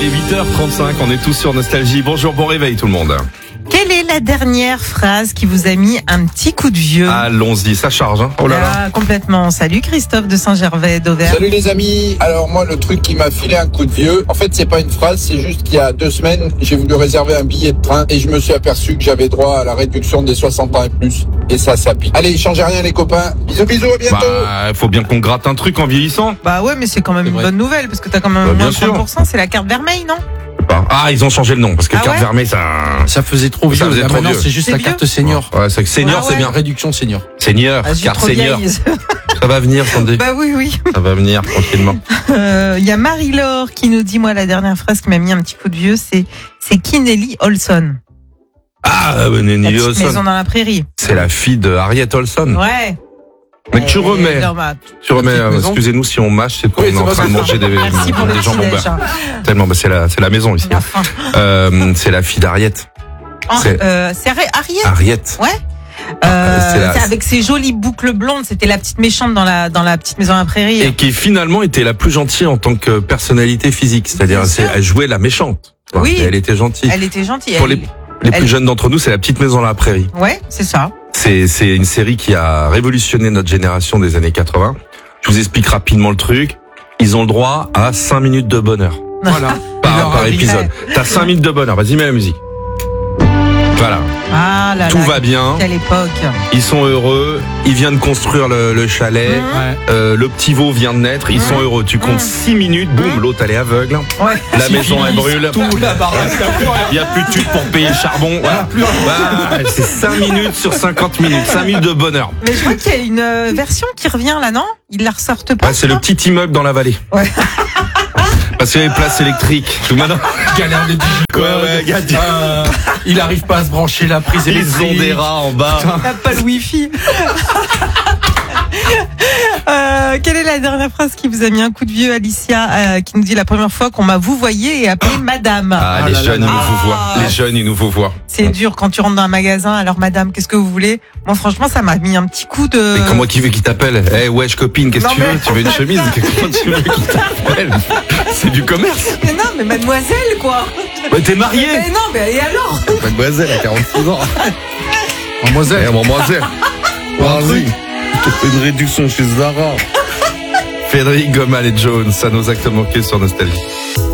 est 8h35, on est tous sur Nostalgie. Bonjour, bon réveil tout le monde. Quelle est la dernière phrase qui vous a mis un petit coup de vieux? Allons-y, ça charge, hein. Oh là là. Ah, complètement. Salut Christophe de Saint-Gervais d'Auvergne. Salut les amis. Alors moi, le truc qui m'a filé un coup de vieux, en fait c'est pas une phrase, c'est juste qu'il y a 2 semaines, j'ai voulu réserver un billet de train et je me suis aperçu que j'avais droit à la réduction des 60 ans et plus. Et ça pique. Allez, changez rien les copains. Bisous, à bientôt. Faut bien qu'on gratte un truc en vieillissant. Bah ouais, mais c'est quand même une bonne nouvelle parce que t'as quand même bien moins de sûr. 30%. C'est la carte vermeille, non? Ah, ils ont changé le nom parce que Ah carte ouais vermeille, Ça faisait trop vieux. Ça faisait Là, trop maintenant, vieux. c'est juste C'est la vieux carte senior. Ouais, c'est que senior, Ah c'est ouais. bien. Réduction senior. Senior, Ah, je suis carte trop senior. vieille. Ça va venir, Sandy. Bah oui. Ça va venir tranquillement. Il y a Marie-Laure qui nous dit, moi, la dernière phrase qui m'a mis un petit coup de vieux, c'est Kinnelly Olson. Ah, La Nelly petite maison Olson. dans la prairie. C'est la fille de Harriet Olson. Ouais. Mais tu remets. petite maison. Excusez-nous si on mâche, c'est qu'on Oui, est c'est en pas train de ça. manger des Merci pour le jambons petit-déj. beurre. Tellement, c'est la maison ici. La fin. C'est la fille d'Harriet. C'est- C'est Ariel. Harriet. Ouais. c'est la- C'est avec ses jolies boucles blondes, c'était la petite méchante dans la petite maison à la prairie. Et qui finalement était la plus gentille en tant que personnalité physique. C'est-à-dire, Bien sûr. elle jouait la méchante. Oui. Et elle était gentille. Elle était gentille. Pour les elle- plus jeunes d'entre nous, c'est la petite maison dans la prairie. Ouais, c'est ça. C'est une série qui a révolutionné notre génération des années 80. Je vous explique rapidement le truc. Ils ont le droit à 5 minutes de bonheur. Voilà. Par épisode. T'as 5 minutes de bonheur. Vas-y, mets la musique. Voilà. Ah là Tout là, va bien. quelle époque. Ils sont heureux. Ils viennent de construire le chalet. Ouais. Le petit veau vient de naître. Ils sont heureux. Tu comptes 6 minutes. Boum, l'autre elle est aveugle. Ouais. La maison elle brûle. Tout la baraque. Il n'y a plus de thunes pour payer le charbon. Voilà. Bah, c'est 5 minutes sur 50 minutes. 5 minutes de bonheur. Mais je crois qu'il y a une version qui revient là, non? Ils la ressortent pas. Ouais, c'est le petit immeuble dans la vallée. Ouais. Parce qu'il y a les places électriques. Tout maintenant. Galère de digicodes. Ouais, gars, Il arrive pas à se brancher la prise ils électrique. ont des rats en bas. T'as pas le wifi. Quelle est la dernière phrase qui vous a mis un coup de vieux, Alicia, qui nous dit la première fois qu'on m'a vouvoyé et appelé madame. Ah, Ah les là jeunes, là ils nous là. vous voient. Les jeunes, ils nous vous voient. C'est dur quand tu rentres dans un magasin. Alors madame, qu'est-ce que vous voulez? Moi franchement, ça m'a mis un petit coup de... Mais comment qui veut qu'il t'appelle? Eh, wesh, copine, qu'est-ce que Non, tu veux? mais- Tu veux une chemise? Comment tu veux qu'il t'appelle? C'est du commerce. Mais non, mais mademoiselle quoi. Mais t'es mariée. Mais non, mais et alors? Mademoiselle, à 46 ans. Mademoiselle. Eh, mademoiselle. Vas-y. Je te fais une réduction chez Zara. Frédéric Gomal et Jones, ça nous a manqué sur Nostalgie.